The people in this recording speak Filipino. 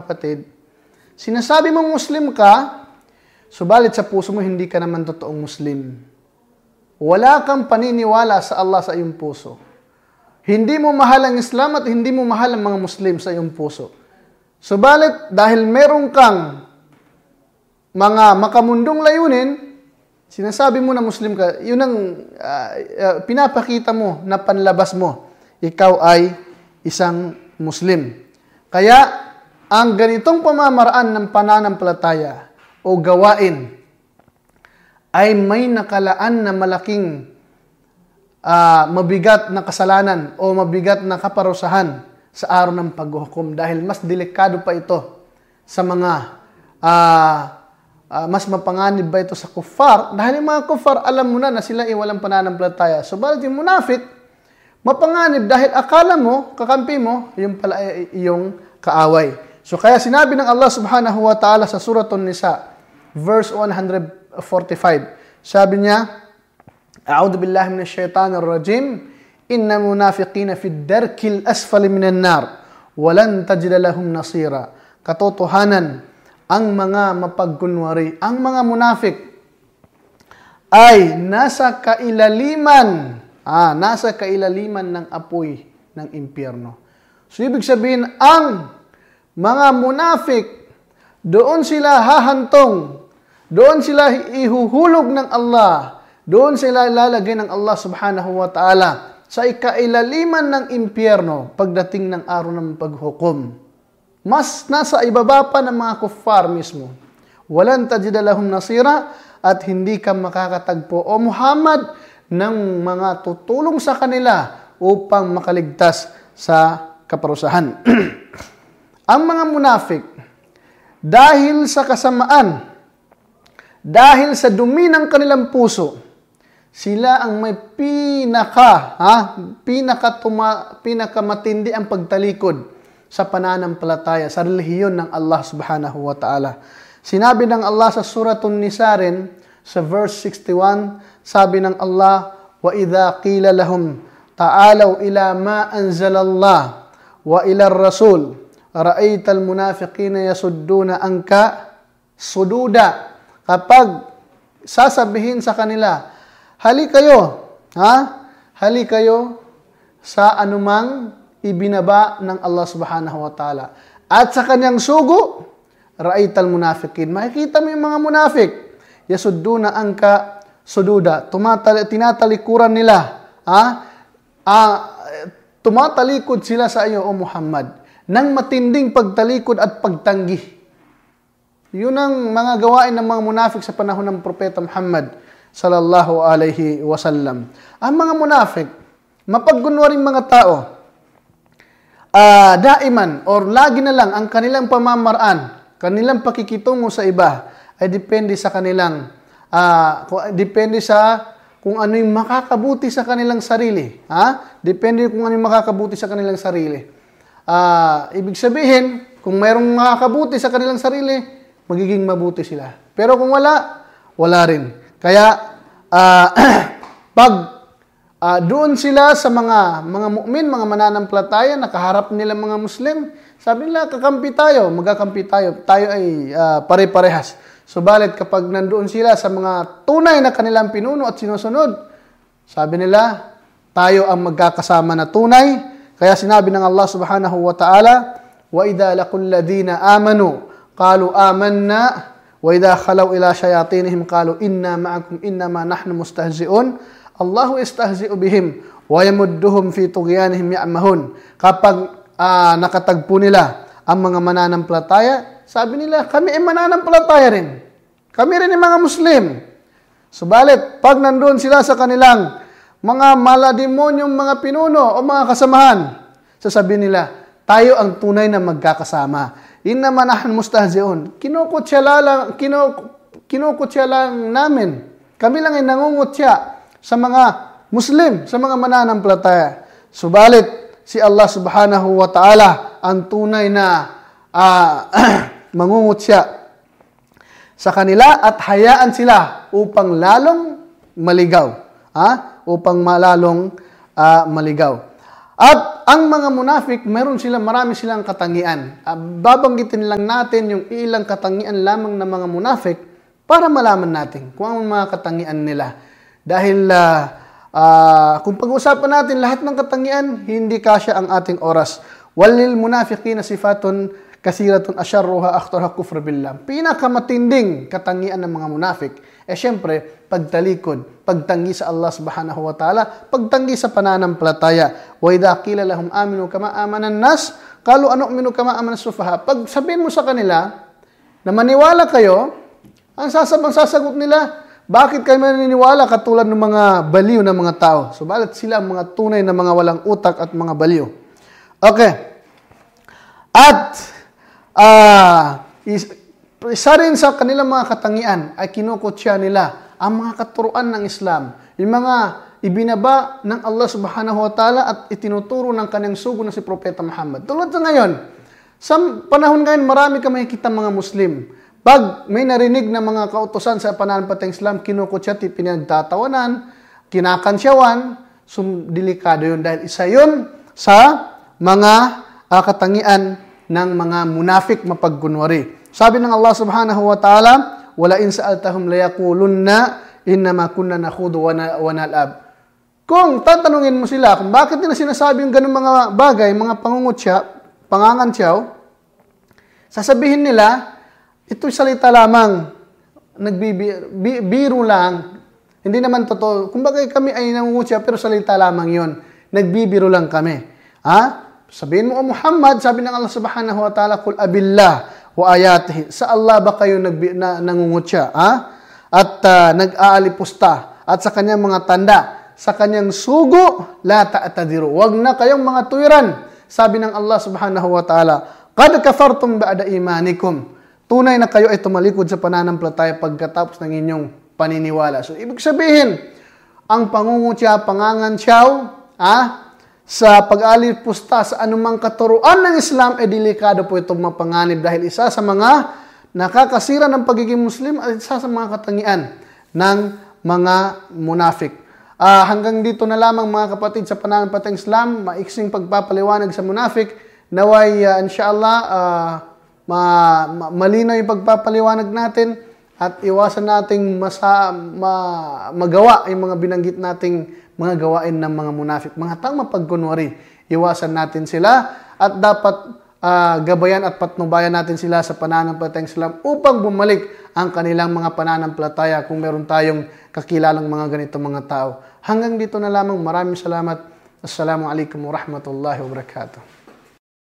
kapatid, sinasabi mong Muslim ka, subalit sa puso mo hindi ka naman totoong Muslim. Wala kang paniniwala sa Allah sa iyong puso. Hindi mo mahal ang Islam at hindi mo mahal ang mga Muslim sa iyong puso. Subalit, dahil meron kang mga makamundong layunin, sinasabi mo na Muslim ka, yun ang pinapakita mo na panlabas mo. Ikaw ay isang Muslim. Kaya, ang ganitong pamamaraan ng pananampalataya o gawain ay may nakalaan na malaking mabigat na kasalanan o mabigat na kaparusahan sa araw ng paghuhukom dahil mas delikado pa ito sa mga mas mapanganib ba ito sa kuffar dahil yung mga kuffar alam mo na sila ay walang pananampalataya. Subalit yung munafik mapanganib dahil akala mo, kakampi mo, yung pala ay iyong kaaway. So kaya sinabi ng Allah subhanahu wa ta'ala sa Suratun Nisa verse 145, sabi niya, A'udhu billahi minash shaitanir rajim, Inna munafiqina fi darkil asfali minan nar, walan tajida lahum nasira. Katotohanan, ang mga mapagkunwari, ang mga munafik ay nasa kailaliman ng apoy ng impyerno. So ibig sabihin, ang mga munafik, doon sila hahantong, doon sila ihuhulog ng Allah, doon sila ilalagay ng Allah subhanahu wa ta'ala sa ikailaliman ng impyerno pagdating ng araw ng paghukom. Mas nasa ibaba pa ng mga kuffar mismo. Walan tajida lahum nasira at hindi ka makakatagpo o Muhammad ng mga tutulong sa kanila upang makaligtas sa kaparusahan. Ang mga munafik, dahil sa kasamaan, dahil sa dumi ng kanilang puso, sila ang may pinakamatindi ang pagtalikod sa pananampalataya, sa relihiyon ng Allah subhanahu wa ta'ala. Sinabi ng Allah sa Suratun Nisa rin, sa verse 61, sabi ng Allah, وَإِذَا قِيلَ لَهُمْ تَعَالَوْا إِلَى مَا أَنزَلَ اللَّهُ وَإِلَى الرَّسُولِ رَأَيْتَ الْمُنَافِقِينَ يَصُدُّونَ عَنْكَ صُدُودًا. Kapag sasabihin sa kanila, hali kayo sa anumang ibinaba ng Allah subhanahu wa ta'ala. At sa kanyang sugo, ra'aytal munafiqin. Makikita mo yung mga munafik. Yasudduna angka sududa. Tinatalikuran nila. Tumatalikod sila sa iyo, O Muhammad, ng matinding pagtalikod at pagtanggi. Yun ang mga gawain ng mga munafik sa panahon ng Propeta Muhammad sallallahu alaihi wasallam. Ang mga munafik, mapagkunwaring mga tao, daiman or lagi na lang ang kanilang pamamaraan, kanilang pakikitungo sa iba ay depende sa kanilang depende sa kung ano yung makakabuti sa kanilang sarili. Depende kung ano yung makakabuti sa kanilang sarili. Ibig sabihin, kung mayroong makakabuti sa kanilang sarili, magiging mabuti sila. Pero kung wala rin. Kaya, pag doon sila sa mga mu'min, mga mananampalataya, nakaharap nila mga Muslim, sabi nila, kakampi tayo, magkakampi tayo. Tayo ay pare-parehas. Subalit kapag nandoon sila sa mga tunay na kanilang pinuno at sinusunod, sabi nila, tayo ang magkakasama na tunay. Kaya sinabi ng Allah subhanahu wa ta'ala, وَإِذَا لَقُوا الَّذِينَ آمَنُوا قالوا آمنا وإذا خلوا إلى شياطينهم قالوا إنا معكم إنما نحن مستهزئون الله يستهزئ بهم ويمدهم في طغيانهم يعمهون. Kapag nakatagpo nila ang mga mananampalataya, sabi nila, kami ay mananampalataya rin. Kami rin ay mga Muslim. Subalit, pag nandoon sila sa kanilang mga malademonyong mga pinuno o mga kasamahan, sasabihin nila, tayo ang tunay na magkakasama. Innama nahnu mustahzi'un. Kinukutya lang namin. Kami lang ay nangungutya sa mga Muslim, sa mga mananampalataya. Subalit, si Allah subhanahu wa ta'ala ang tunay na mangungutya sa kanila at hayaan sila upang lalong maligaw. Upang malalong maligaw. At ang mga munafik, marami silang katangian. Babanggitin lang natin yung ilang katangian lamang ng mga munafik para malaman natin kung ang mga katangian nila. Dahil kung pag-uusapan natin lahat ng katangian, hindi kasya ang ating oras. Walil munafiqina sifatun kasiratun asyarruha akhtarha kufr billah. Pinakamatinding katangian ng mga munafik syempre, pagtalikod, pagtanggi sa Allah subhanahu wa ta'ala, pagtanggi sa pananampalataya. Wa idha qila lahum aminu kama amana an-nas, qalu anu'minu kama amana as-sufaha. Pag sabihin mo sa kanila na maniwala kayo, ang sasagot nila, bakit kayo maniniwala katulad ng mga baliw na mga tao? Subalit sila ang mga tunay na mga walang utak at mga baliw. Okay. At isa rin sa kanilang mga katangian ay kinukutya nila ang mga katuruan ng Islam. Yung mga ibinaba ng Allah subhanahu wa ta'ala at itinuturo ng kanyang sugo na si Propeta Muhammad. Tulad sa ngayon, sa panahon ngayon marami ka makikita mga Muslim. Pag may narinig na mga kautosan sa pananampalatayang Islam, kinukutya, pinagtatawanan, kinakansyawan, delikado yun dahil isa yun sa mga katangian ng mga munafik mapagkunwari. Sabi ng Allah subhanahu wa ta'ala, wala in sa'altahum layakulunna innama kunna nakhudu wa nal'ab. Kung tatanungin mo sila kung bakit nila sinasabi yung ganung mga bagay, mga pangangantyaw, sasabihin nila, ito'y salita lamang, biro lang, hindi naman totoo. Kumbaga kami ay nangungutya pero salita lamang yon, nagbibiro lang kami. Sabihin mo, O Muhammad, sabi ng Allah subhanahu wa ta'ala, kul abillah wa ayatihi. Sa Allah ba kayo nangungutya? At nag-aalipusta at sa kanyang mga tanda, sa kanyang sugo, la ta'tadiru. Wag na kayong mga tuwiran. Sabi ng Allah subhanahu wa ta'ala, qad kafartum ba'da imanikum. Tunay na kayo ay tumalikod sa pananampalataya pagkatapos ng inyong paniniwala. So, ibig sabihin, ang pangungutya, pangangantyaw, sa pag-alipusta sa anumang katuruan ng Islam, delikado po itong mapanganib dahil isa sa mga nakakasira ng pagiging Muslim at isa sa mga katangian ng mga munafik. Hanggang dito na lamang mga kapatid sa pananampalatayang Islam, maiksing pagpapaliwanag sa munafik. Naway, inshallah, malinaw yung pagpapaliwanag natin at iwasan nating magawa yung mga binanggit nating mga gawain ng mga munafik, mga taong mapagkunwari. Iwasan natin sila at dapat gabayan at patnubayan natin sila sa pananampalatayang Islam upang bumalik ang kanilang mga pananampalataya kung meron tayong kakilalang mga ganito mga tao. Hanggang dito na lamang. Maraming salamat. Assalamualaikum warahmatullahi wabarakatuh.